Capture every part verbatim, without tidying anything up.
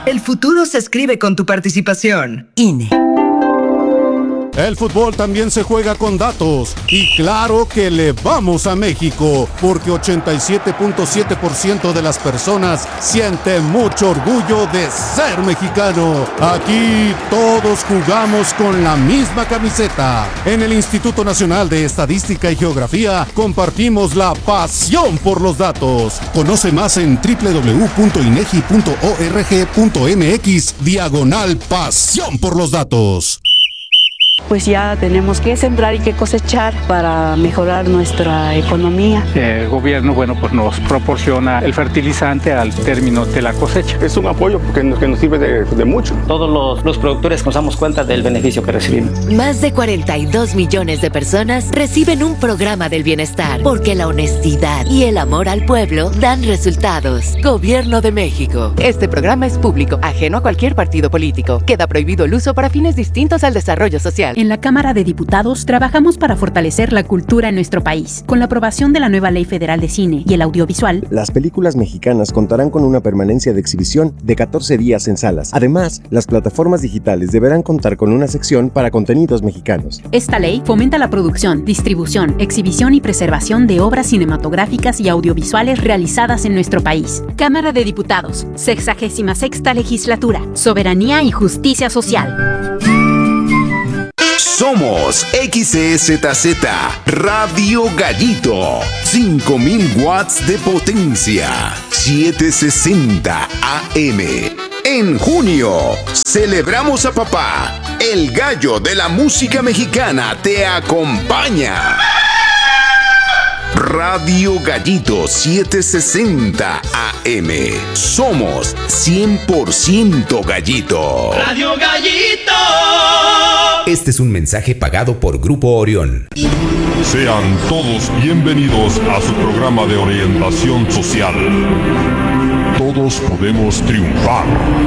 El futuro se escribe con tu participación. I N E. El fútbol también se juega con datos. Y claro que le vamos a México, porque ochenta y siete punto siete por ciento de las personas sienten mucho orgullo de ser mexicano. Aquí todos jugamos con la misma camiseta. En el Instituto Nacional de Estadística y Geografía compartimos la pasión por los datos. Conoce más en doble u doble u doble u punto inegi punto org punto mx diagonal pasión por los datos. Pues ya tenemos que sembrar y que cosechar para mejorar nuestra economía. El gobierno, bueno, pues nos proporciona el fertilizante al término de la cosecha. Es un apoyo porque nos, que nos sirve de, de mucho. Todos los, los productores nos damos cuenta del beneficio que recibimos. Más de cuarenta y dos millones de personas reciben un programa del bienestar, porque la honestidad y el amor al pueblo dan resultados. Gobierno de México. Este programa es público, ajeno a cualquier partido político. Queda prohibido el uso para fines distintos al desarrollo social. En la Cámara de Diputados trabajamos para fortalecer la cultura en nuestro país. Con la aprobación de la nueva Ley Federal de Cine y el Audiovisual, las películas mexicanas contarán con una permanencia de exhibición de catorce días en salas. Además, las plataformas digitales deberán contar con una sección para contenidos mexicanos. Esta ley fomenta la producción, distribución, exhibición y preservación de obras cinematográficas y audiovisuales realizadas en nuestro país. Cámara de Diputados, sexagésima sexta Legislatura, Soberanía y Justicia Social. Somos X E Z Z Radio Gallito, cinco mil watts de potencia, setecientos sesenta A M. En junio, celebramos a papá. El gallo de la música mexicana te acompaña. Radio Gallito setecientos sesenta A M. Somos cien por ciento Gallito. Radio Gallito. Este es un mensaje pagado por Grupo Orión. Sean todos bienvenidos a su programa de orientación social. Todos podemos triunfar.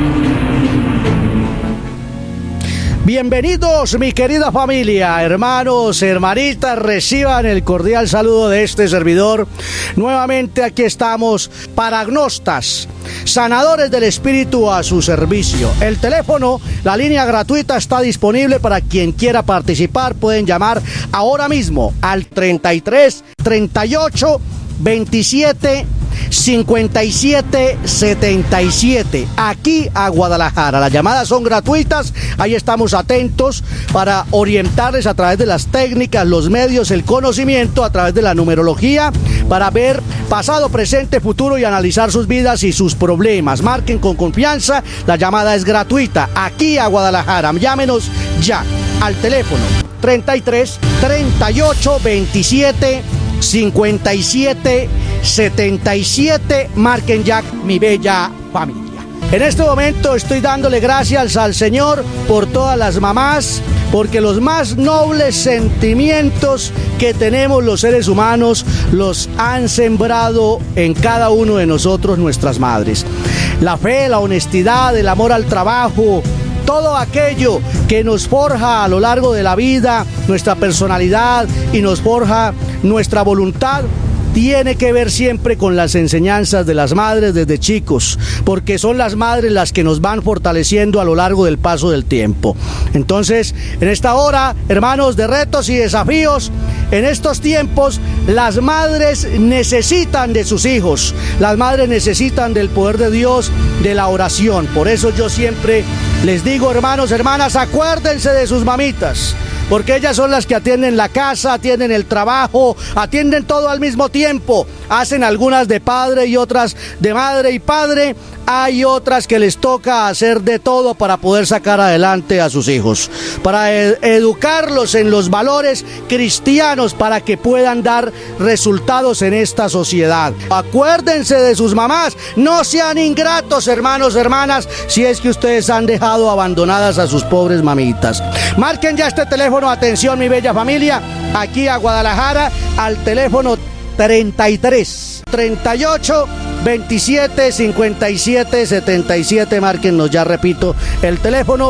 Bienvenidos, mi querida familia, hermanos, hermanitas, reciban el cordial saludo de este servidor. Nuevamente aquí estamos, paragnostas, sanadores del espíritu a su servicio. El teléfono, la línea gratuita está disponible para quien quiera participar. Pueden llamar ahora mismo al treinta y tres, treinta y ocho, veintisiete, cincuenta y siete, setenta y siete, aquí a Guadalajara. Las llamadas son gratuitas, ahí estamos atentos para orientarles a través de las técnicas, los medios, el conocimiento, a través de la numerología, para ver pasado, presente, futuro y analizar sus vidas y sus problemas. Marquen con confianza, la llamada es gratuita, aquí a Guadalajara. Llámenos ya al teléfono treinta y tres, treinta y ocho, veintisiete, cincuenta y siete, setenta y siete. Marquen ya, mi bella familia. En este momento estoy dándole gracias al Señor por todas las mamás, porque los más nobles sentimientos que tenemos los seres humanos los han sembrado en cada uno de nosotros nuestras madres. La fe, la honestidad, el amor al trabajo, todo aquello que nos forja a lo largo de la vida, nuestra personalidad y nos forja nuestra voluntad, tiene que ver siempre con las enseñanzas de las madres desde chicos, porque son las madres las que nos van fortaleciendo a lo largo del paso del tiempo. Entonces, en esta hora, hermanos, de retos y desafíos, en estos tiempos, las madres necesitan de sus hijos, las madres necesitan del poder de Dios, de la oración. Por eso yo siempre les digo, hermanos, hermanas, acuérdense de sus mamitas, porque ellas son las que atienden la casa, atienden el trabajo, atienden todo al mismo tiempo. Hacen algunas de padre y otras de madre y padre. Hay otras que les toca hacer de todo para poder sacar adelante a sus hijos, para ed- educarlos en los valores cristianos, para que puedan dar resultados en esta sociedad. Acuérdense de sus mamás, no sean ingratos, hermanos, hermanas, si es que ustedes han dejado abandonadas a sus pobres mamitas. Marquen ya este teléfono, atención mi bella familia, aquí a Guadalajara, al teléfono treinta y tres, treinta y ocho, veintisiete, cincuenta y siete, setenta y siete, márquennos ya, repito, el teléfono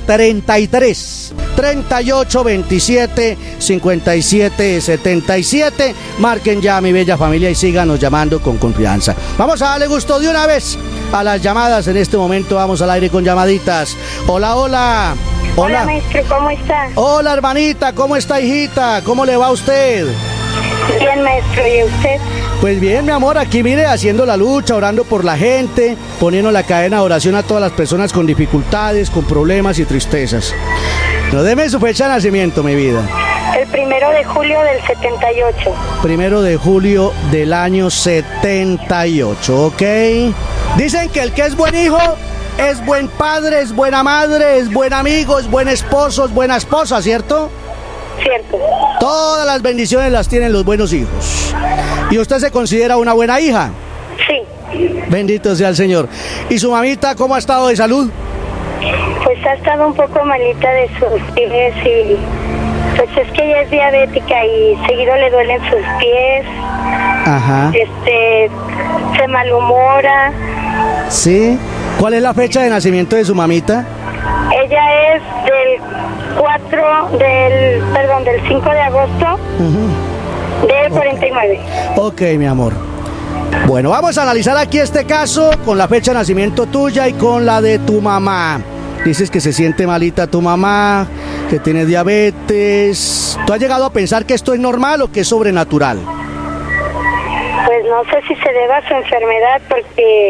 treinta y tres, treinta y ocho, veintisiete, cincuenta y siete, setenta y siete. Marquen ya, mi bella familia, y síganos llamando con confianza. Vamos a darle gusto de una vez a las llamadas. En este momento vamos al aire con llamaditas. Hola, hola. Hola, hola maestro, ¿cómo está? Hola, hermanita, ¿cómo está, hijita? ¿Cómo le va a usted? Bien, maestro, ¿y usted? Pues bien, mi amor, aquí mire, haciendo la lucha, orando por la gente, poniendo la cadena de oración a todas las personas con dificultades, con problemas y tristezas. No, deme su fecha de nacimiento, mi vida. El primero de julio del setenta y ocho. Primero de julio del año setenta y ocho, ¿ok? Dicen que el que es buen hijo es buen padre, es buena madre, es buen amigo, es buen esposo, es buena esposa, ¿cierto? Cierto. Todas las bendiciones las tienen los buenos hijos. ¿Y usted se considera una buena hija? Sí. Bendito sea el Señor. ¿Y su mamita cómo ha estado de salud? Pues ha estado un poco malita de sus pies y... Pues es que ella es diabética y seguido le duelen sus pies. Ajá. Este... Se malhumora. ¿Sí? ¿Cuál es la fecha de nacimiento de su mamita? Ella es del cuatro del... Perdón, del cinco de agosto. Uh-huh. Del cuarenta y nueve. Ok, mi amor. Bueno, vamos a analizar aquí este caso con la fecha de nacimiento tuya y con la de tu mamá. Dices que se siente malita tu mamá, que tiene diabetes. ¿Tú has llegado a pensar que esto es normal o que es sobrenatural? Pues no sé si se deba a su enfermedad porque...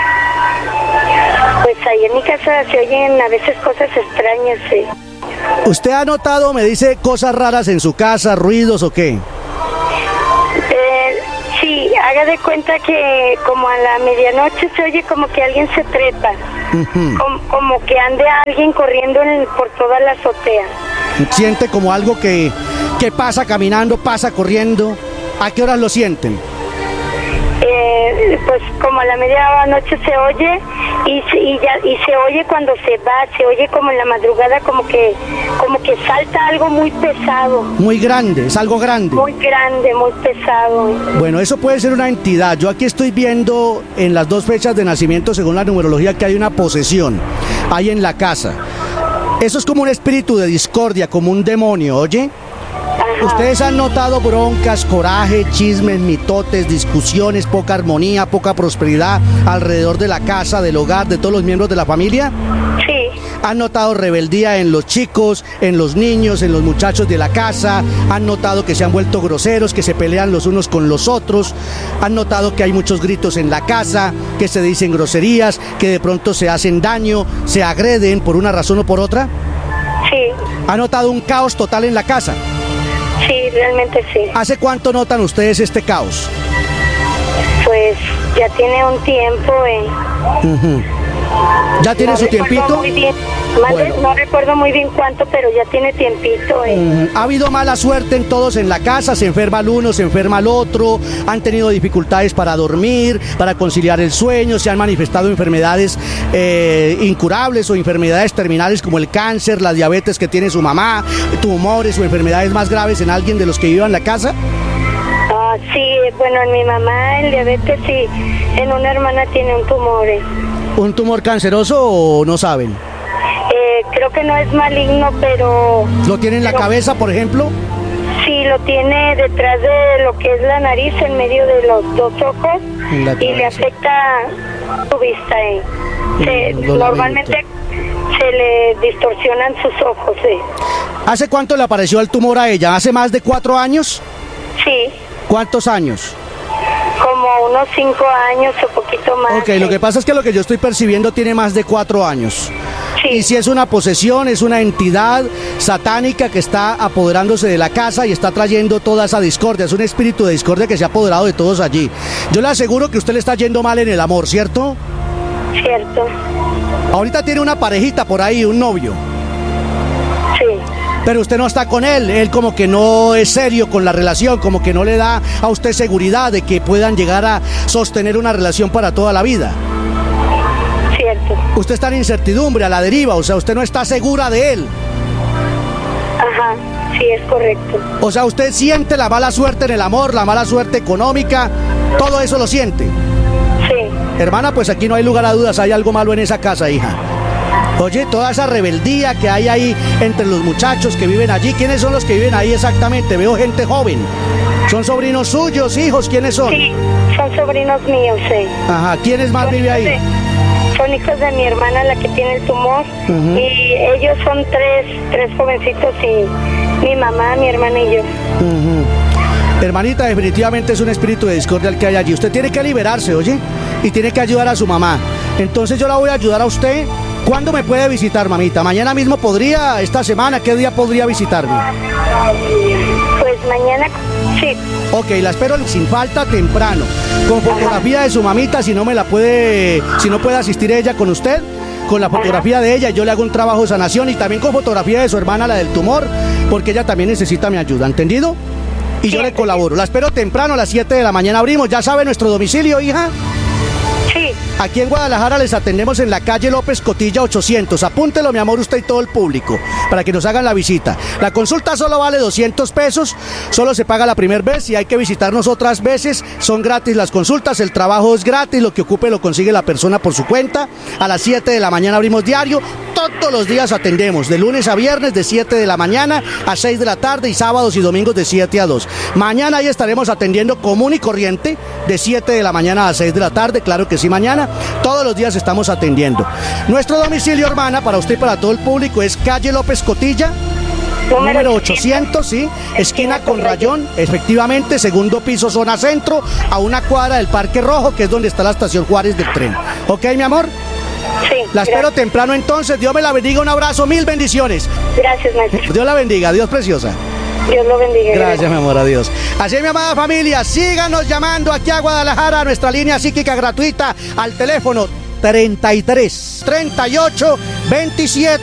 Pues ahí en mi casa se oyen a veces cosas extrañas, sí. ¿Usted ha notado, me dice, cosas raras en su casa, ruidos o qué? Eh, sí, haga de cuenta que como a la medianoche se oye como que alguien se trepa. Uh-huh. como, como que ande alguien corriendo en, por toda la azotea. ¿Siente como algo que, que pasa caminando, pasa corriendo? ¿A qué horas lo sienten? Eh, pues como a la medianoche se oye y, y, ya, y se oye cuando se va, se oye como en la madrugada como que como que salta algo muy pesado. Muy grande, es algo grande. Muy grande, muy pesado. Bueno, eso puede ser una entidad. Yo aquí estoy viendo en las dos fechas de nacimiento, según la numerología, que hay una posesión ahí en la casa. Eso es como un espíritu de discordia, como un demonio, ¿oye? Ajá. ¿Ustedes han notado broncas, coraje, chismes, mitotes, discusiones, poca armonía, poca prosperidad alrededor de la casa, del hogar, de todos los miembros de la familia? Sí. ¿Han notado rebeldía en los chicos, en los niños, en los muchachos de la casa? ¿Han notado que se han vuelto groseros, que se pelean los unos con los otros? ¿Han notado que hay muchos gritos en la casa, que se dicen groserías, que de pronto se hacen daño, se agreden por una razón o por otra? Sí. ¿Han notado un caos total en la casa? Sí, realmente sí. ¿Hace cuánto notan ustedes este caos? Pues ya tiene un tiempo. Eh. Uh-huh. ¿Ya tiene no su tiempito? Muy bien. Bueno. No recuerdo muy bien cuánto, pero ya tiene tiempito. Eh. Uh-huh. ¿Ha habido mala suerte en todos en la casa? ¿Se enferma el uno, se enferma el otro? ¿Han tenido dificultades para dormir, para conciliar el sueño? ¿Se han manifestado enfermedades eh, incurables o enfermedades terminales como el cáncer, la diabetes que tiene su mamá, tumores o enfermedades más graves en alguien de los que vivan en la casa? Ah, sí, bueno, en mi mamá el diabetes y en una hermana tiene un tumor. Eh. ¿Un tumor canceroso o no saben? Eh, creo que no es maligno, pero... ¿Lo tiene en la pero, cabeza, por ejemplo? Sí, lo tiene detrás de lo que es la nariz, en medio de los dos ojos, y le afecta su vista. Eh. Se, mm, normalmente se le distorsionan sus ojos. Eh. ¿Hace cuánto le apareció el tumor a ella? ¿Hace más de cuatro años? Sí. ¿Cuántos años? Como unos cinco años o poquito más. Ok, lo que pasa es que lo que yo estoy percibiendo tiene más de cuatro años. Sí. Y si es una posesión, es una entidad satánica que está apoderándose de la casa y está trayendo toda esa discordia. Es un espíritu de discordia que se ha apoderado de todos allí. Yo le aseguro que usted le está yendo mal en el amor, ¿cierto? Cierto. Ahorita tiene una parejita por ahí, un novio. Sí. Pero usted no está con él, él como que no es serio con la relación, como que no le da a usted seguridad de que puedan llegar a sostener una relación para toda la vida. Cierto. Usted está en incertidumbre, a la deriva, o sea, usted no está segura de él. Ajá, sí, es correcto. O sea, usted siente la mala suerte en el amor, la mala suerte económica, todo eso lo siente. Sí. Hermana, pues aquí no hay lugar a dudas, hay algo malo en esa casa, hija. Oye, toda esa rebeldía que hay ahí entre los muchachos que viven allí, ¿quiénes son los que viven ahí exactamente? Veo gente joven. ¿Son sobrinos suyos, hijos? ¿Quiénes son? Sí, son sobrinos míos, sí. Ajá, ¿quiénes más vive ahí? De, son hijos de mi hermana, la que tiene el tumor, uh-huh. y ellos son tres, tres jovencitos y mi mamá, mi hermana y yo. Uh-huh. Hermanita, definitivamente es un espíritu de discordia el que hay allí. Usted tiene que liberarse, oye, y tiene que ayudar a su mamá. Entonces yo la voy a ayudar a usted. ¿Cuándo me puede visitar, mamita? ¿Mañana mismo podría? ¿Esta semana? ¿Qué día podría visitarme? Pues mañana, sí. Ok, la espero sin falta temprano. Con fotografía de su mamita, si no me la puede, si no puede asistir ella con usted, con la fotografía de ella, yo le hago un trabajo de sanación y también con fotografía de su hermana, la del tumor, porque ella también necesita mi ayuda, ¿entendido? Y yo le colaboro. La espero temprano, a las siete de la mañana abrimos. ¿Ya sabe nuestro domicilio, hija? Sí. Aquí en Guadalajara les atendemos en la calle López Cotilla ochocientos. Apúntelo, mi amor, usted y todo el público, para que nos hagan la visita. La consulta solo vale doscientos pesos, solo se paga la primera vez y hay que visitarnos otras veces. Son gratis las consultas, el trabajo es gratis, lo que ocupe lo consigue la persona por su cuenta. A las siete de la mañana abrimos diario. Todos los días atendemos, de lunes a viernes, de siete de la mañana a seis de la tarde y sábados y domingos de siete a dos. Mañana ahí estaremos atendiendo común y corriente, de siete de la mañana a seis de la tarde, claro que sí, mañana. Todos los días estamos atendiendo. Nuestro domicilio, hermana, para usted y para todo el público, es calle López Cotilla, número ochocientos, sí, esquina con Rayón, efectivamente, segundo piso, zona centro, a una cuadra del Parque Rojo, que es donde está la estación Juárez del tren. ¿Ok, mi amor? Sí. La espero gracias. Temprano entonces. Dios me la bendiga, un abrazo, mil bendiciones. Gracias, maestro. Dios la bendiga, adiós, preciosa. Dios lo bendiga. Gracias, gracias, mi amor, adiós. Así, mi amada familia, síganos llamando aquí a Guadalajara, a nuestra línea psíquica gratuita, al teléfono treinta y tres, treinta y ocho, veintisiete.